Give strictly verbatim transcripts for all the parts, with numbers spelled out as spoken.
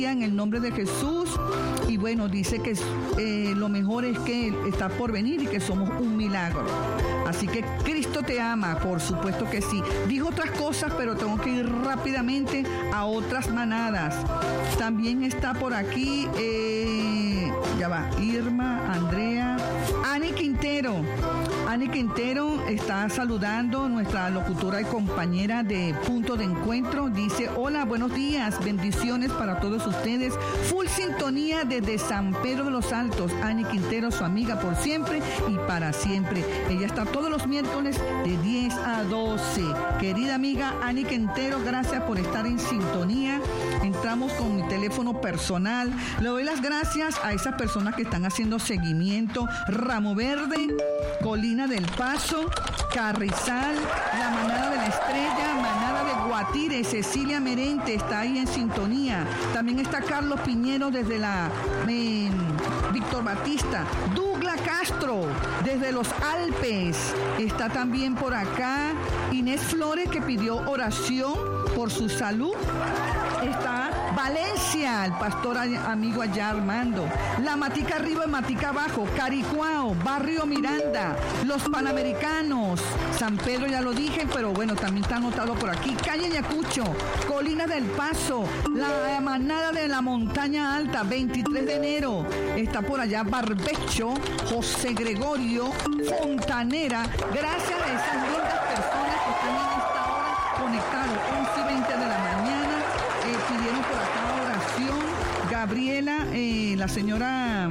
en el nombre de Jesús. Y bueno, dice que eh, lo mejor es que está por venir y que somos un milagro. Así que Cristo te ama, por supuesto que sí. Dijo otras cosas, pero tengo que ir rápidamente a otras manadas. También está por aquí, eh, ya va, Irma, Andrea, Ani Quintero. Ani Quintero está saludando, nuestra locutora y compañera de Punto de Encuentro. Dice, hola, buenos días, bendiciones para todos ustedes. Full sintonía desde San Pedro de los Altos. Ani Quintero, su amiga por siempre y para siempre. Ella está todos los miércoles de diez a doce. Querida amiga Ani Quintero, gracias por estar en sintonía. Entramos con mi teléfono personal. Le doy las gracias a esas personas que están haciendo seguimiento. Ramo Verde, Colina del Paso, Carrizal, la Manada de la Estrella, Manada de Guatire, Cecilia Merente está ahí en sintonía. También está Carlos Piñero desde la eh, Víctor Batista, Douglas Castro desde los Alpes, está también por acá Inés Flores, que pidió oración por su salud. Está Valencia, el pastor amigo allá Armando, La Matica arriba y Matica abajo, Caricuao, Barrio Miranda, Los Panamericanos, San Pedro ya lo dije, pero bueno, también está anotado por aquí, Calle Ayacucho, Colina del Paso, la Manada de la Montaña Alta, veintitrés de enero, está por allá Barbecho, José Gregorio, Fontanera. Gracias a esas lindas personas que están en esta hora conectados, once y veinte de la mañana. Eh, pidieron por acá oración. Gabriela, eh, la señora,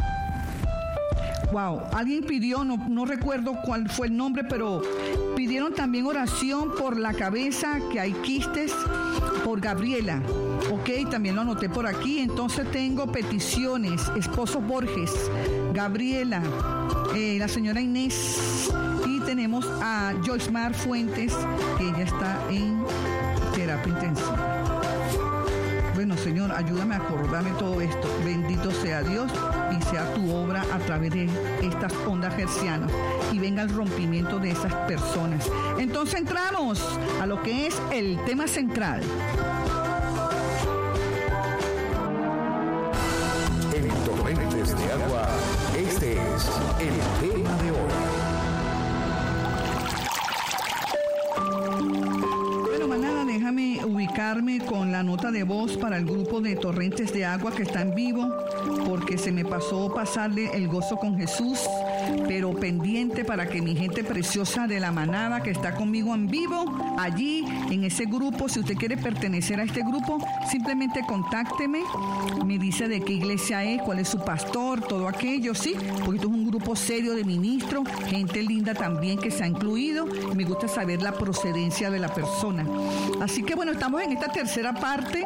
wow, alguien pidió, no, no recuerdo cuál fue el nombre, pero pidieron también oración por la cabeza, que hay quistes, por Gabriela. Ok, también lo anoté por aquí. Entonces tengo peticiones. Esposo Borges, Gabriela, eh, la señora Inés, y tenemos a Joyce Mar Fuentes, que ella está en terapia intensiva. Bueno, Señor, ayúdame a acordarme todo esto. Bendito sea Dios y sea tu obra a través de estas ondas hercianas y venga el rompimiento de esas personas. Entonces entramos a lo que es el tema central. En Torrentes de Agua, este es el tema de hoy. Déjame ubicarme con la nota de voz para el grupo de Torrentes de Agua que está en vivo, porque se me pasó pasarle el gozo con Jesús, pero pendiente para que mi gente preciosa de la manada que está conmigo en vivo, allí en ese grupo, si usted quiere pertenecer a este grupo, simplemente contácteme, me dice de qué iglesia es, cuál es su pastor, todo aquello, sí, porque esto es un grupo serio de ministros, gente linda también que se ha incluido, me gusta saber la procedencia de la persona. Así que bueno, estamos en esta tercera parte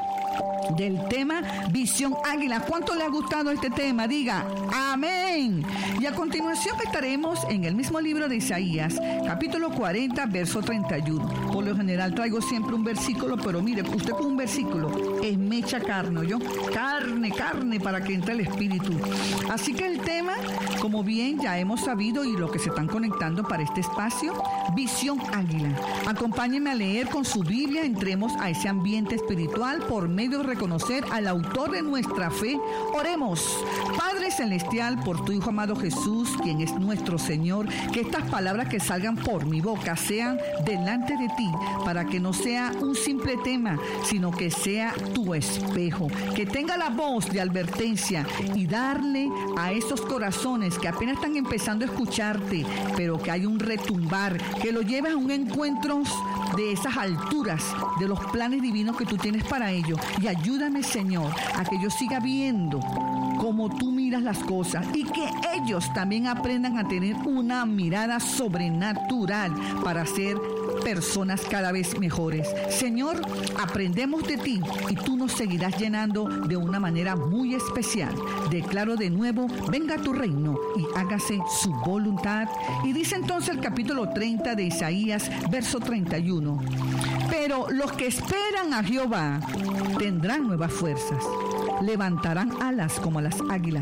del tema Visión Águila. ¿Cuánto le ha gustado este tema? Diga amén. Y a continuación estaremos en el mismo libro de Isaías, capítulo cuarenta, verso treinta y uno. Por lo general traigo siempre un versículo, pero mire, usted con un versículo es mecha carne, ¿yo? Carne, carne, para que entre el espíritu. Así que el tema, como bien ya hemos sabido y los que se están conectando para este espacio, Visión Águila. Acompáñenme a leer con su Biblia, entremos a ese ambiente espiritual por medio de reconocer al autor de nuestra fe. Oremos. Padre Celestial, por tu Hijo amado Jesús, quien es nuestro Señor, que estas palabras que salgan por mi boca sean delante de ti, para que no sea un simple tema, sino que sea tu espejo, que tenga la voz de advertencia y darle a esos corazones que apenas están empezando a escucharte, pero que hay un retumbar, que lo lleves a un encuentro de esas alturas, de los planes divinos que tú tienes para ellos. Y ayúdame, Señor, a que yo siga viendo cómo tú miras las cosas y que ellos también aprendan a tener una mirada sobrenatural para ser personas cada vez mejores. Señor, aprendemos de ti y tú nos seguirás llenando de una manera muy especial. Declaro de nuevo, venga tu reino y hágase su voluntad. Y dice entonces el capítulo treinta de Isaías, verso treinta y uno. Pero los que esperan a Jehová tendrán nuevas fuerzas, levantarán alas como las águilas,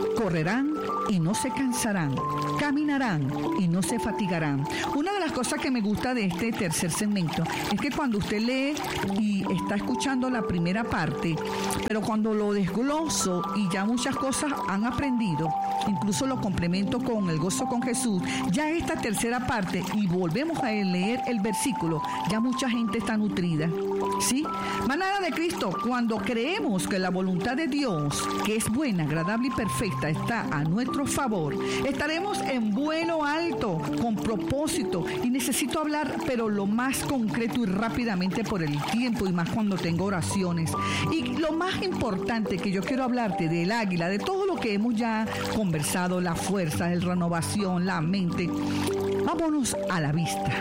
correrán y no se cansarán, caminarán y no se fatigarán. Una de las cosas que me gusta de este tercer segmento es que cuando usted lee y está escuchando la primera parte, pero cuando lo desgloso y ya muchas cosas han aprendido, incluso lo complemento con el gozo con Jesús, ya esta tercera parte y volvemos a leer el versículo, ya mucha gente está nutrida, ¿sí? Manada de Cristo, cuando creemos que la voluntad de Dios, que es buena, agradable y perfecta, está a nuestro favor, estaremos en vuelo alto, con propósito, y necesito hablar, pero lo más concreto y rápidamente por el tiempo, y más cuando tengo oraciones. Y lo más importante que yo quiero hablarte del águila, de todo lo que hemos ya conversado, la fuerza, la renovación, la mente. Vámonos a la vista.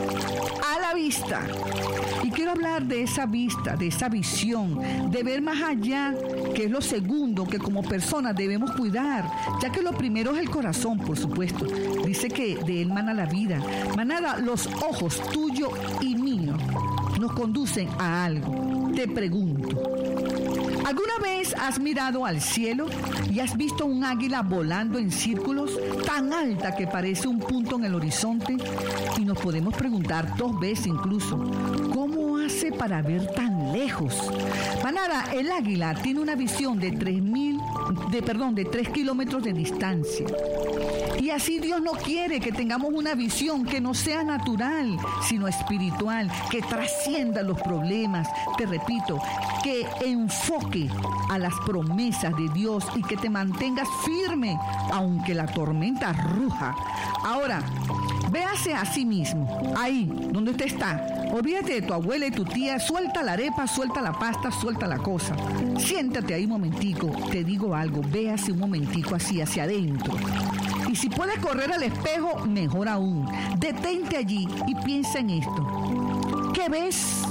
A la vista. Y quiero hablar de esa vista, de esa visión, de ver más allá, que es lo segundo que como personas debemos cuidar, ya que lo primero es el corazón, por supuesto. Dice que de él mana la vida. Manada, los ojos tuyo y mío nos conducen a algo. Te pregunto, ¿alguna vez has mirado al cielo y has visto un águila volando en círculos tan alta que parece un punto en el horizonte? Y nos podemos preguntar dos veces incluso, ¿cómo hace para ver tan lejos? Manada, el águila tiene una visión de tres mil, de perdón, de tres kilómetros de distancia. Y así Dios no quiere que tengamos una visión que no sea natural, sino espiritual, que trascienda los problemas. Te repito, que enfoque a las promesas de Dios y que te mantengas firme, aunque la tormenta ruja. Ahora, véase a sí mismo, ahí donde usted está. Olvídate de tu abuela y tu tía, suelta la arepa, suelta la pasta, suelta la cosa. Siéntate ahí un momentico, te digo algo, véase un momentico así, hacia adentro. Y si puedes correr al espejo, mejor aún. Detente allí y piensa en esto. ¿Qué ves?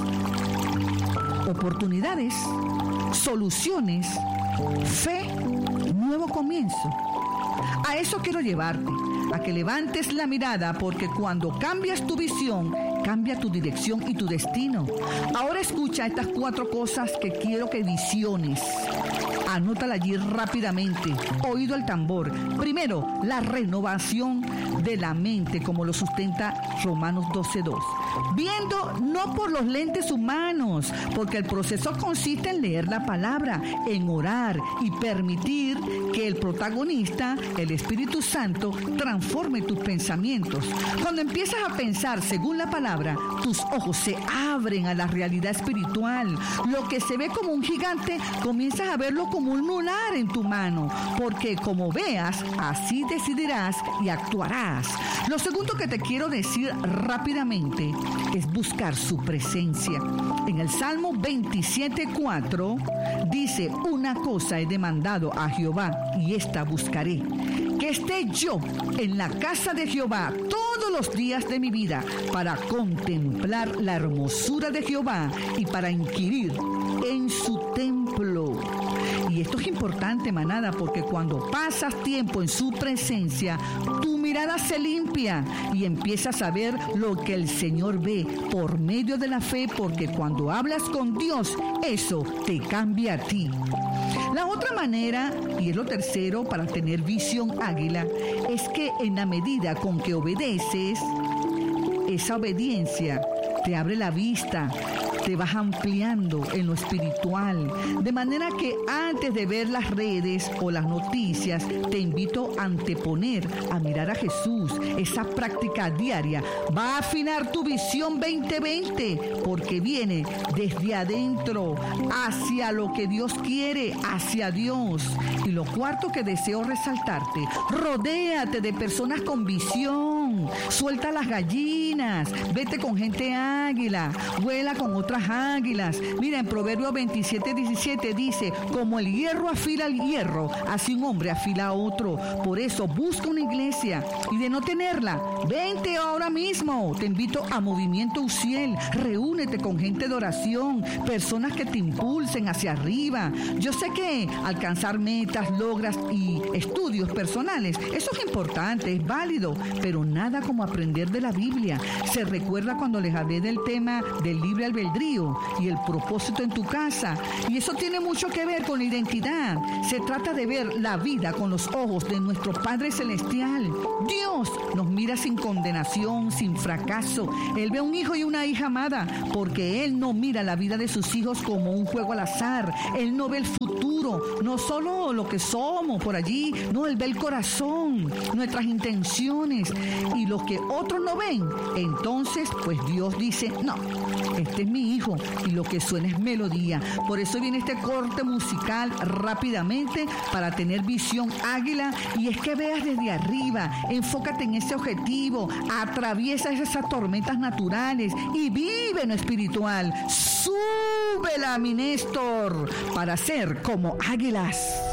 Oportunidades, soluciones, fe, nuevo comienzo. A eso quiero llevarte, a que levantes la mirada, porque cuando cambias tu visión, cambia tu dirección y tu destino. Ahora escucha estas cuatro cosas que quiero que visiones. Anótala allí rápidamente. Oído al tambor. Primero, la renovación de la mente, como lo sustenta Romanos doce dos. Viendo no por los lentes humanos, porque el proceso consiste en leer la palabra, en orar y permitir que el protagonista, el Espíritu Santo, transforme tus pensamientos. Cuando empiezas a pensar según la palabra, tus ojos se abren a la realidad espiritual. Lo que se ve como un gigante, comienzas a verlo como un lunar en tu mano, porque como veas, así decidirás y actuarás. Lo segundo que te quiero decir rápidamente es buscar su presencia. En el Salmo veintisiete cuatro dice: una cosa he demandado a Jehová y esta buscaré, que esté yo en la casa de Jehová todos los días de mi vida, para contemplar la hermosura de Jehová y para inquirir en su templo. Y esto es importante, manada, porque cuando pasas tiempo en su presencia, tu mirada se limpia y empiezas a ver lo que el Señor ve por medio de la fe, porque cuando hablas con Dios, eso te cambia a ti. La otra manera, y es lo tercero para tener visión águila, es que en la medida con que obedeces, esa obediencia te abre la vista, te vas ampliando en lo espiritual, de manera que antes de ver las redes o las noticias, te invito a anteponer, a mirar a Jesús. Esa práctica diaria va a afinar tu visión veinte veinte, porque viene desde adentro, hacia lo que Dios quiere, hacia Dios. Y lo cuarto que deseo resaltarte, rodéate de personas con visión, suelta las gallinas, vete con gente águila, vuela con otras águilas. Mira, en Proverbios veintisiete diecisiete dice: como el hierro afila el hierro, así un hombre afila a otro. Por eso busca una iglesia, y de no tenerla, vente ahora mismo. Te invito a Movimiento Uciel. Reúnete con gente de oración, personas que te impulsen hacia arriba. Yo sé que alcanzar metas, logras y estudios personales, eso es importante, es válido, pero nada nada como aprender de la Biblia. Se recuerda cuando les hablé del tema del libre albedrío y el propósito en tu casa. Y eso tiene mucho que ver con la identidad. Se trata de ver la vida con los ojos de nuestro Padre Celestial. Dios nos mira sin condenación, sin fracaso. Él ve un hijo y una hija amada, porque Él no mira la vida de sus hijos como un juego al azar. Él no ve el futuro, no solo lo que somos por allí, no, Él ve el corazón, nuestras intenciones y lo que otros no ven. Entonces, pues Dios dice, no, este es mi hijo y lo que suena es melodía. Por eso viene este corte musical rápidamente para tener visión águila, y es que veas desde arriba, enfócate en ese objetivo, atraviesa esas tormentas naturales y vive en lo espiritual. Súbela, mi Néstor, para ser como águilas.